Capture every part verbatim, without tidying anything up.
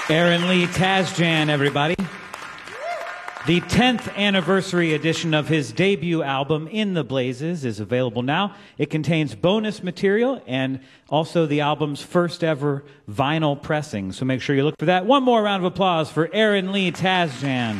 Aaron Lee Tasjan, everybody. The tenth anniversary edition of his debut album, In the Blazes, is available now. It contains bonus material and also the album's first ever vinyl pressing. So make sure you look for that. One more round of applause for Aaron Lee Tasjan.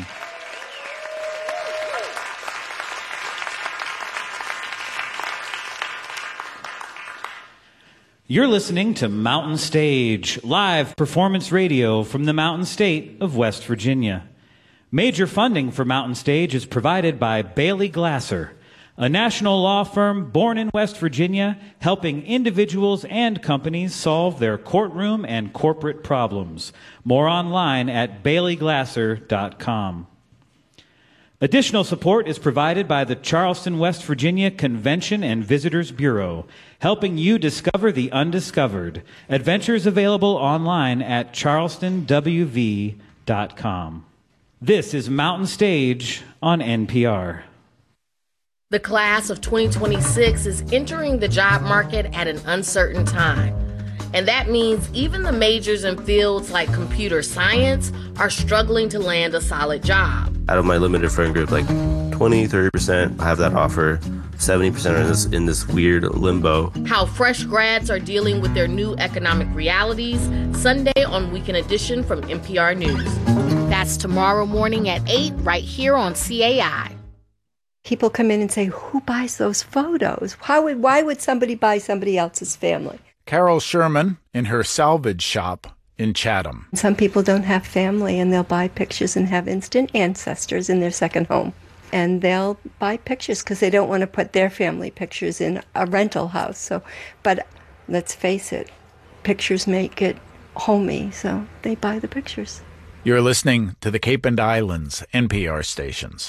You're listening to Mountain Stage, live performance radio from the Mountain State of West Virginia. Major funding for Mountain Stage is provided by Bailey Glasser, a national law firm born in West Virginia, helping individuals and companies solve their courtroom and corporate problems. More online at bailey glasser dot com. Additional support is provided by the Charleston, West Virginia Convention and Visitors Bureau, helping you discover the undiscovered. Adventures available online at charleston w v dot com. This is Mountain Stage on N P R. The class of twenty twenty-six is entering the job market at an uncertain time. And that means even the majors in fields like computer science are struggling to land a solid job. Out of my limited friend group, like twenty, thirty percent have that offer. seventy percent are in this, in this weird limbo. How fresh grads are dealing with their new economic realities, Sunday on Weekend Edition from N P R News. That's tomorrow morning at eight, right here on C A I. People come in and say, who buys those photos? How would, why would somebody buy somebody else's family? Carol Sherman in her salvage shop in Chatham. Some people don't have family, and they'll buy pictures and have instant ancestors in their second home. And they'll buy pictures because they don't want to put their family pictures in a rental house. So, but let's face it, pictures make it homey, so they buy the pictures. You're listening to the Cape and Islands N P R stations.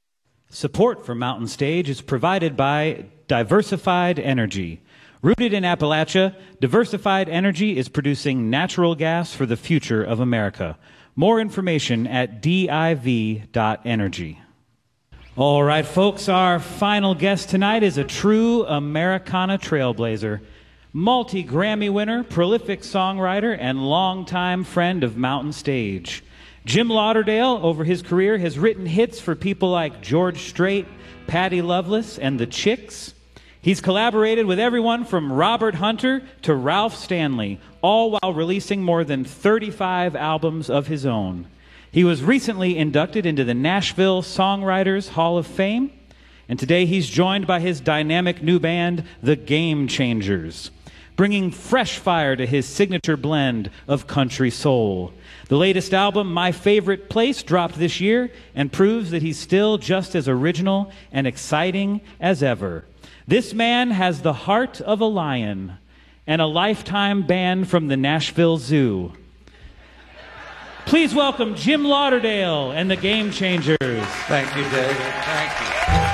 Support for Mountain Stage is provided by Diversified Energy. Rooted in Appalachia, Diversified Energy is producing natural gas for the future of America. More information at div dot energy. All right, folks, our final guest tonight is a true Americana trailblazer. Multi-Grammy winner, prolific songwriter, and longtime friend of Mountain Stage. Jim Lauderdale, over his career, has written hits for people like George Strait, Patti Loveless, and the Chicks. He's collaborated with everyone from Robert Hunter to Ralph Stanley, all while releasing more than thirty-five albums of his own. He was recently inducted into the Nashville Songwriters Hall of Fame, and today he's joined by his dynamic new band, The Game Changers, bringing fresh fire to his signature blend of country soul. The latest album, My Favorite Place, dropped this year and proves that he's still just as original and exciting as ever. This man has the heart of a lion and a lifetime ban from the Nashville Zoo. Please welcome Jim Lauderdale and the Game Changers. Thank you, David. Thank you.